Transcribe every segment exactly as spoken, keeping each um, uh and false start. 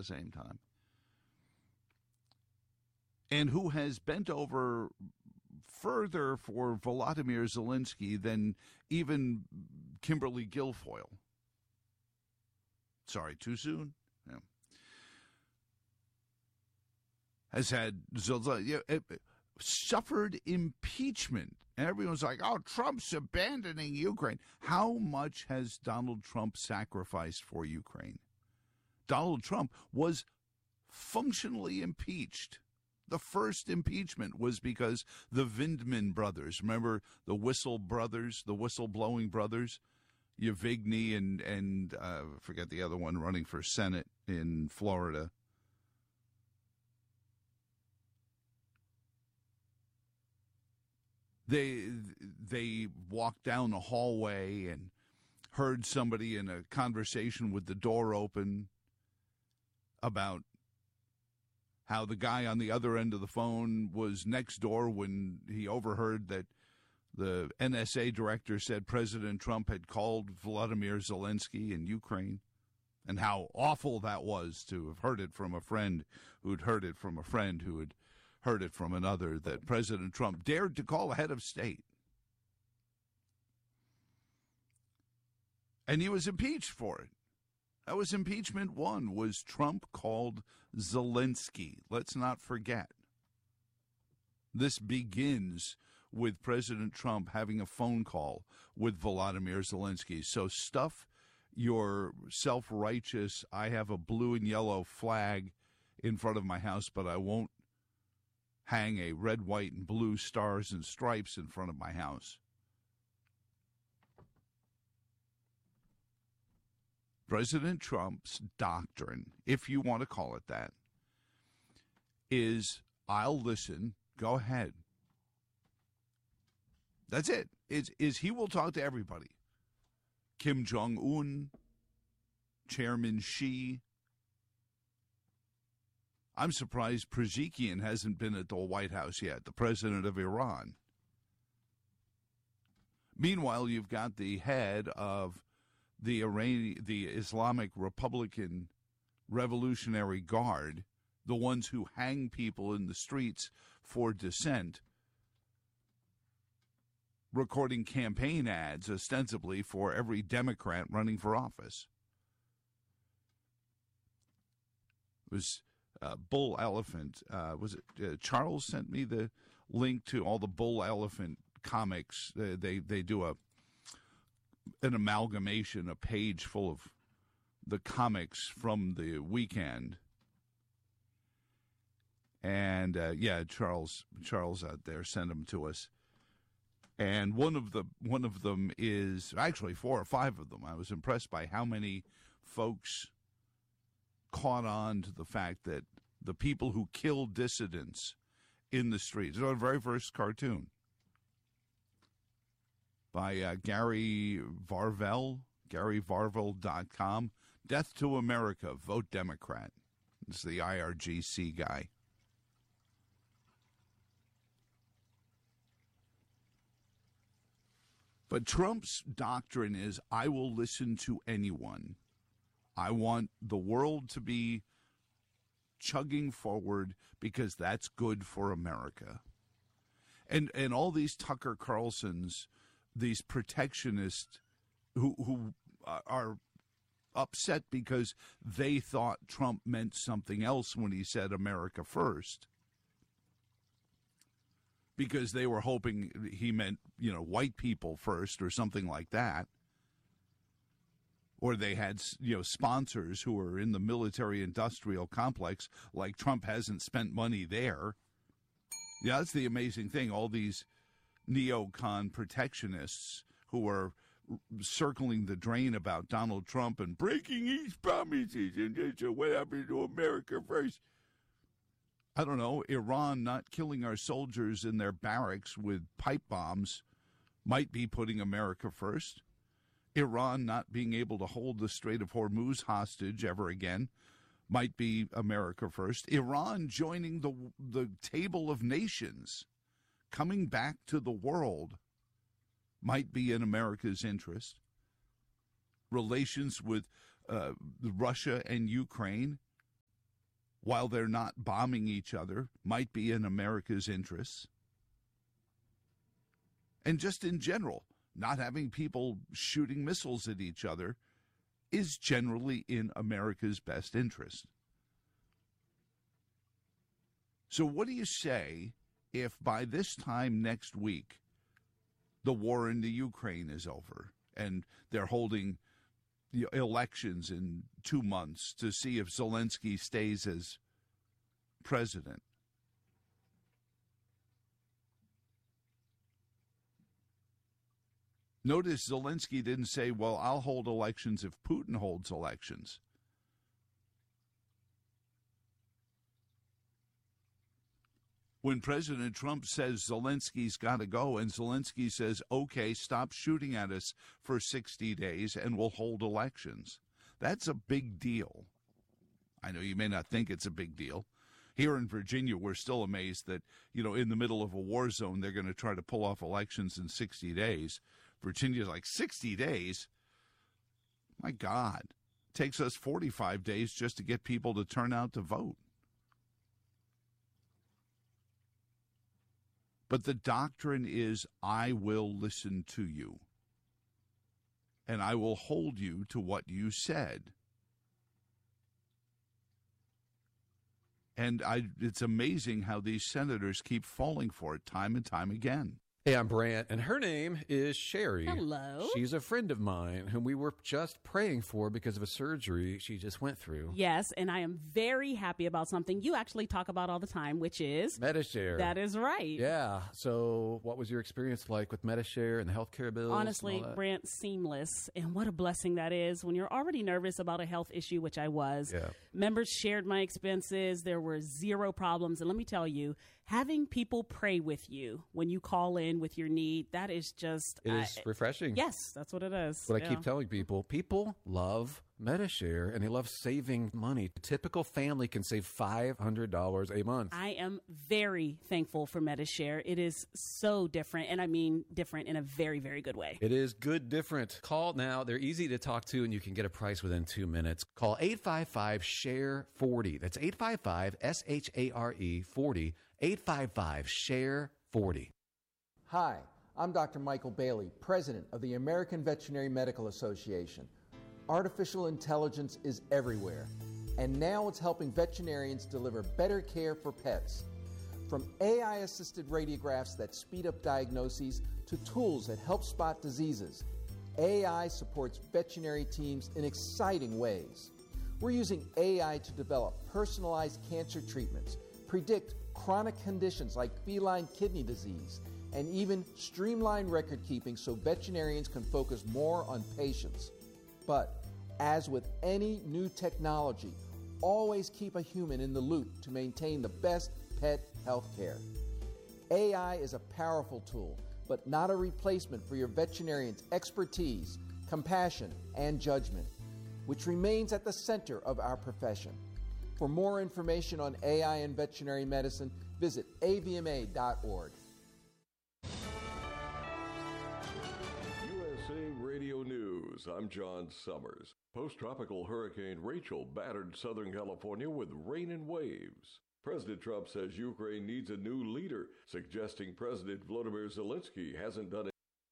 the same time, and who has bent over further for Volodymyr Zelensky than even Kimberly Guilfoyle. Sorry, too soon? Yeah. Has had suffered impeachment. And everyone's like, oh, Trump's abandoning Ukraine. How much has Donald Trump sacrificed for Ukraine? Donald Trump was functionally impeached. The first impeachment was because the Vindman brothers, remember the whistle brothers, the whistleblowing brothers, Yavigny and, and uh, I forget the other one running for Senate in Florida. They they walked down the hallway and heard somebody in a conversation with the door open about how the guy on the other end of the phone was next door when he overheard that the N S A director said President Trump had called Volodymyr Zelensky in Ukraine, and how awful that was to have heard it from a friend who'd heard it from a friend who had heard it from another, that President Trump dared to call a head of state. And he was impeached for it. That was impeachment one, was Trump called Zelensky. Let's not forget. This begins with President Trump having a phone call with Volodymyr Zelensky. So stuff your self-righteous, I have a blue and yellow flag in front of my house, but I won't hang a red, white, and blue stars and stripes in front of my house. President Trump's doctrine, if you want to call it that, is I'll listen, go ahead. That's it. Is is he will talk to everybody. Kim Jong-un, Chairman Xi. I'm surprised Pezeshkian hasn't been at the White House yet, the president of Iran. Meanwhile, you've got the head of the Iranian, the Islamic Republican Revolutionary Guard, the ones who hang people in the streets for dissent, recording campaign ads ostensibly for every Democrat running for office. It was uh, Bull Elephant. Uh, was it uh, Charles sent me the link to all the Bull Elephant comics? Uh, they they do a an amalgamation, a page full of the comics from the weekend. And uh, yeah, Charles Charles out there sent them to us. And one of the one of them is actually four or five of them. I was impressed by how many folks caught on to the fact that the people who kill dissidents in the streets. It's our very first cartoon by uh, Gary Varvel, Gary Varvel dot com. Death to America, vote Democrat. It's the I R G C guy. But Trump's doctrine is, I will listen to anyone. I want the world to be chugging forward because that's good for America. And and all these Tucker Carlsons, these protectionists who who are upset because they thought Trump meant something else when he said America first. Because they were hoping he meant, you know, white people first or something like that. Or they had, you know, sponsors who were in the military-industrial complex, like Trump hasn't spent money there. Yeah, that's the amazing thing. All these neocon protectionists who are circling the drain about Donald Trump and breaking his promises and what happened to America first. I don't know, Iran not killing our soldiers in their barracks with pipe bombs might be putting America first. Iran not being able to hold the Strait of Hormuz hostage ever again might be America first. Iran joining the the table of nations, coming back to the world, might be in America's interest. Relations with uh, Russia and Ukraine while they're not bombing each other, might be in America's interests. And just in general, not having people shooting missiles at each other is generally in America's best interest. So what do you say if by this time next week the war in the Ukraine is over and they're holding the elections in two months to see if Zelensky stays as president? Notice Zelensky didn't say, well, I'll hold elections if Putin holds elections. When President Trump says Zelensky's got to go, and Zelensky says, okay, stop shooting at us for sixty days and we'll hold elections. That's a big deal. I know you may not think it's a big deal. Here in Virginia, we're still amazed that, you know, in the middle of a war zone, they're going to try to pull off elections in sixty days. Virginia's like, sixty days? My God. It takes us forty-five days just to get people to turn out to vote. But the doctrine is, I will listen to you, and I will hold you to what you said. And I, it's amazing how these senators keep falling for it time and time again. Hey, I'm Brant, and her name is Sherry. Hello. She's a friend of mine whom we were just praying for because of a surgery she just went through. Yes, and I am very happy about something you actually talk about all the time, which is Medi-Share. That is right. Yeah. So what was your experience like with Medi-Share and the healthcare bills? Honestly, Brant, seamless. And what a blessing that is when you're already nervous about a health issue, which I was. Yeah. Members shared my expenses. There were zero problems. And let me tell you, having people pray with you when you call in with your need, that is just... It is I, refreshing. Yes, that's what it is. What yeah. I keep telling people, people love Medi-Share, and they love saving money. A typical family can save five hundred dollars a month. I am very thankful for Medi-Share. It is so different, and I mean different in a very, very good way. It is good different. Call now. They're easy to talk to, and you can get a price within two minutes. Call eight five five, S H A R E, forty. That's eight five five, S H A R E, forty. eight five five, S H A R E, forty. Hi, I'm Doctor Michael Bailey, President of the American Veterinary Medical Association. Artificial intelligence is everywhere, and now it's helping veterinarians deliver better care for pets. From A I-assisted radiographs that speed up diagnoses to tools that help spot diseases, A I supports veterinary teams in exciting ways. We're using A I to develop personalized cancer treatments, predict chronic conditions like feline kidney disease, and even streamline record keeping so veterinarians can focus more on patients. But as with any new technology, always keep a human in the loop to maintain the best pet health care. A I is a powerful tool, but not a replacement for your veterinarian's expertise, compassion, and judgment, which remains at the center of our profession. For more information on A I and veterinary medicine, visit A V M A dot org. Radio News, I'm John Summers. Post-tropical Hurricane Rachel battered Southern California with rain and waves. President Trump says Ukraine needs a new leader, suggesting President Volodymyr Zelensky hasn't done it.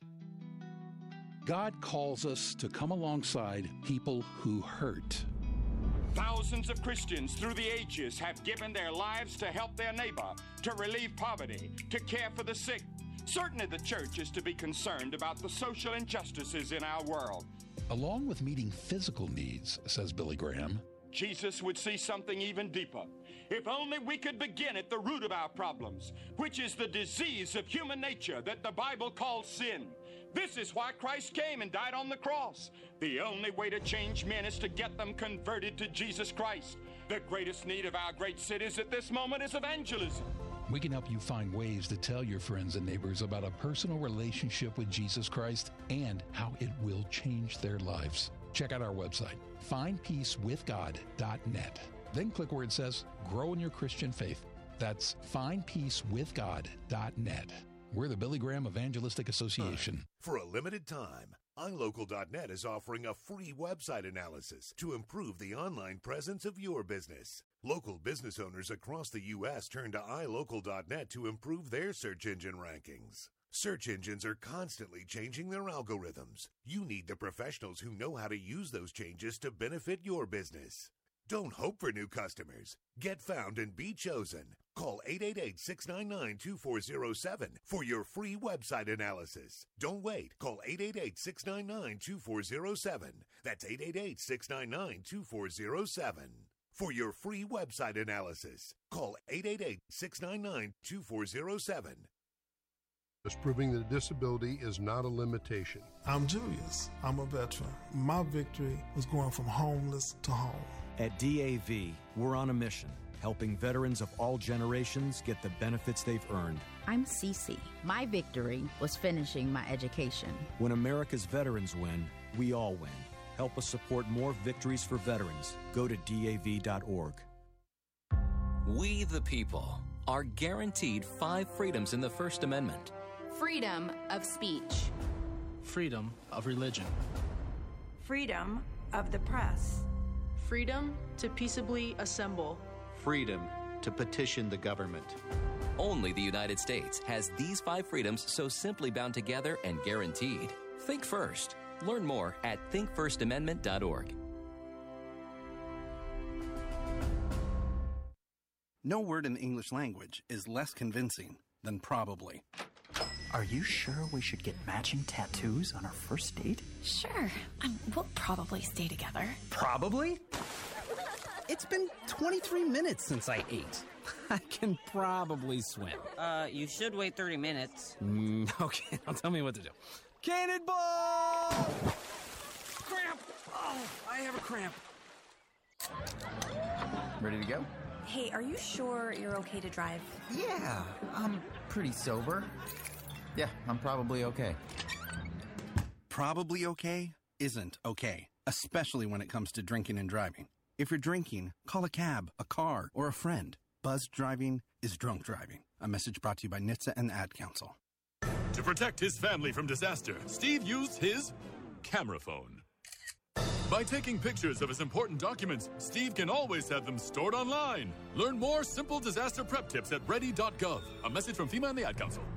God calls us to come alongside people who hurt. Thousands of Christians through the ages have given their lives to help their neighbor, to relieve poverty, to care for the sick. Certainly the church is to be concerned about the social injustices in our world. Along with meeting physical needs, says Billy Graham, Jesus would see something even deeper. If only we could begin at the root of our problems, which is the disease of human nature that the Bible calls sin. This is why Christ came and died on the cross. The only way to change men is to get them converted to Jesus Christ. The greatest need of our great cities at this moment is evangelism. We can help you find ways to tell your friends and neighbors about a personal relationship with Jesus Christ and how it will change their lives. Check out our website, find peace with god dot net. Then click where it says, Grow in Your Christian Faith. That's find peace with god dot net. We're the Billy Graham Evangelistic Association. For a limited time, i local dot net is offering a free website analysis to improve the online presence of your business. Local business owners across the U S turn to i local dot net to improve their search engine rankings. Search engines are constantly changing their algorithms. You need the professionals who know how to use those changes to benefit your business. Don't hope for new customers. Get found and be chosen. Call eight eight eight, six nine nine, two four zero seven for your free website analysis. Don't wait. Call eight eight eight, six nine nine, two four zero seven. That's eight eight eight, six nine nine, two four zero seven. For your free website analysis, call eight eight eight, six nine nine, two four zero seven. Proving that disability is not a limitation. I'm Julius. I'm a veteran. My victory was going from homeless to home. At D A V, we're on a mission, helping veterans of all generations get the benefits they've earned. I'm Cece. My victory was finishing my education. When America's veterans win, we all win. Help us support more victories for veterans. Go to D A V dot org. We, the people, are guaranteed five freedoms in the First Amendment. Freedom of speech. Freedom of religion. Freedom of the press. Freedom to peaceably assemble. Freedom to petition the government. Only the United States has these five freedoms so simply bound together and guaranteed. Think first. Learn more at think first amendment dot org. No word in the English language is less convincing than probably. Are you sure we should get matching tattoos on our first date? Sure. Um, we'll probably stay together. Probably? It's been twenty-three minutes since I ate. I can probably swim. Uh, you should wait thirty minutes. Mm, okay, now tell me what to do. Cannonball! Cramp! Oh, I have a cramp. Ready to go? Hey, are you sure you're okay to drive? Yeah, I'm pretty sober. Yeah, I'm probably okay. Probably okay isn't okay, especially when it comes to drinking and driving. If you're drinking, call a cab, a car, or a friend. Buzzed driving is drunk driving. A message brought to you by N H T S A and the Ad Council. To protect his family from disaster, Steve used his camera phone. By taking pictures of his important documents, Steve can always have them stored online. Learn more simple disaster prep tips at ready dot gov. A message from FEMA and the Ad Council.